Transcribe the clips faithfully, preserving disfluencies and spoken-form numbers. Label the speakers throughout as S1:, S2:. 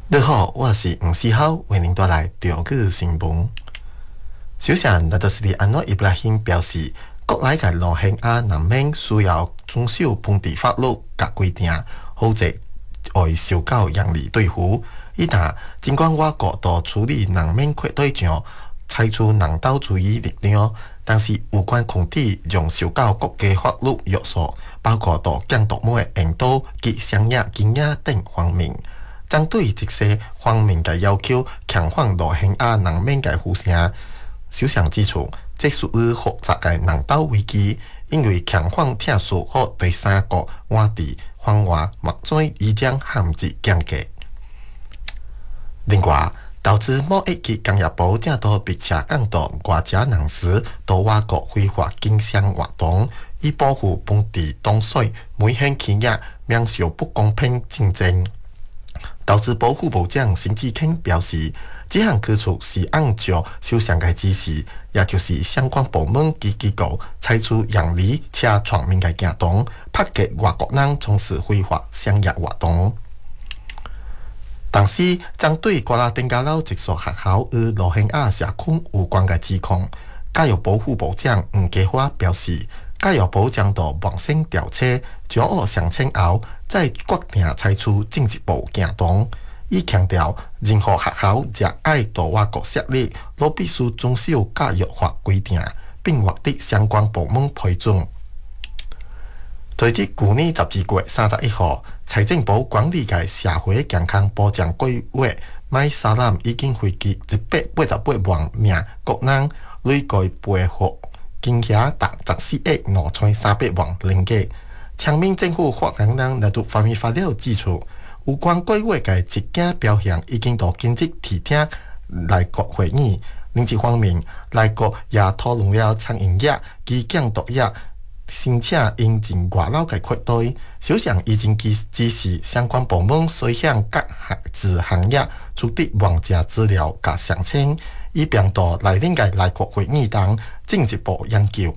S1: 你好，我是吴思浩，为您带来中国新闻。首先，纳德斯里安诺伊布拉辛表示，国内嘅罗兴亚难民需要遵守本地法律及规定，否則會受到嚴厲對付。伊答，儘管我國都處理難民缺對象，採取人道主義力量，但是有關群體仍受到國家法律約束，包括到降毒母嘅引導及商業經驗等方面。針對這些方面嘅要求，強化羅興亞難民嘅呼聲。首相指出，這屬於複雜嘅人道危機，因為強化聽說和第三國外地番話目前已將限制降低。另外，投資貿易及工業部正都密切監督外籍人士到我國非法經商活動，以保護本地當稅每項企業免受不公平競爭。投資保護部長沈志慶表示，這項舉措是按照首相嘅指示，也就是相關部門及機構採取嚴厲且全面嘅行動，打擊外國人從事非法商業活動。同時，針對瓜拉丁加州一所學校與羅興亞社區有關嘅指控，教育保護部長吳家華表示，教育部將到網上調查，掌握詳情後，再決定採取進一步行動。伊強調，任何學校若愛到我國設立，都必須遵守教育法規定，並獲得相關部門批准。在即去年十二月三十一號，財政部管理嘅社會健康保障計劃買沙攬已經惠及一百八十八萬名國人，累計賠付金額達十四億兩千三百萬令吉。長命政府發言人來讀發明發料指出，有關計劃嘅一件表現已經到經濟體廳內閣會議。另一方面，內閣也討論了餐飲業及建築業申請引進外勞嘅缺對。首相已經指示相關部門需向各自行業出示網站資料及詳情，以便到來年嘅內閣會議中進一步研究。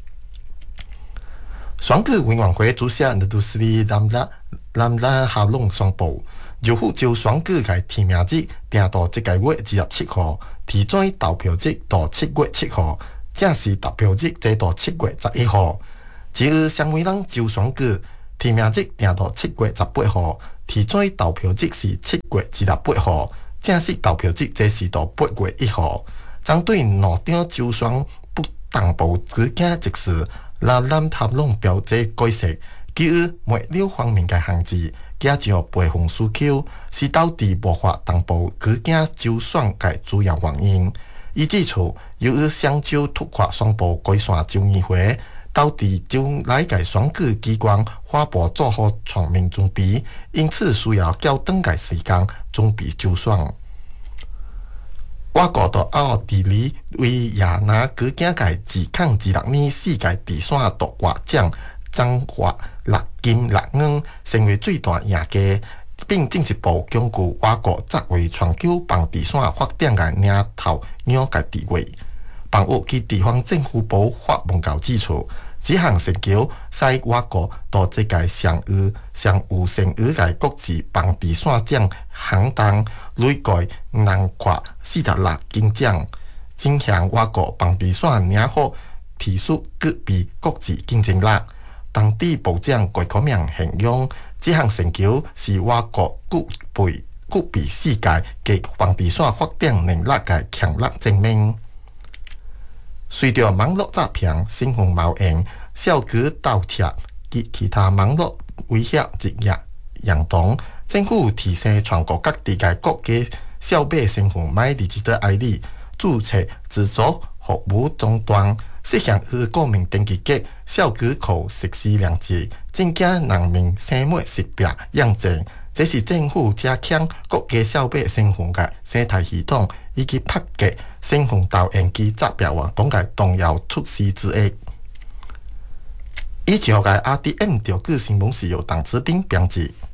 S1: 選舉委員會主席納杜斯里南拉南拉哈隆宣布，由福州選舉嘅提名日定到這個月二十七號，提前投票日到七月七號，正式投票日則到七月十一號。至於雙美人州選舉，提名日定到七月十八號，提前投票日是七月二十八號，正式投票日則是到八月一號。針對兩場州選不同步之間，即是拉南塔隆標誌改釋，基於末了方面嘅限制，加上培訓需求，是導致無法同步之間州選嘅主要原因。伊指出，由於上週突發宣布改選州議會，導致州內嘅選舉機關發布做好全面準備，因此需要較長嘅時間準備州選。我國到奧地利為也拿舉行嘅自抗二六年世界第三奪冠獎，爭獲六金六銀，成為最大贏家，並進一步鞏固我國作為全球棒地線發展嘅領頭羊嘅地位。房屋及地方政府部發文告指出，這項成就使我國到這個上有上有聲譽嘅國際棒地線獎行動累計囊括四十六金獎，正向我國棒地線領好提出具備國際競爭力。當地部長郭可明形容，這項成就是我國具備具備世界嘅棒地線發展能力嘅強力證明。隨着網絡詐騙、身份冒認、小舉盜竊及其他網絡威脅職業嚴重，政府提升全國各地嘅國家小買身份買 Digital I D 註冊自助服務終端，實現與國民登記冊、小舉庫實施連接，增加人民生活識別驗證。這是政府加強國家小買身份嘅生態系統以及拍擊身份盜用及詐騙活動嘅重要措施之一。以上嘅 R T M 條據新聞是由鄧志斌編輯。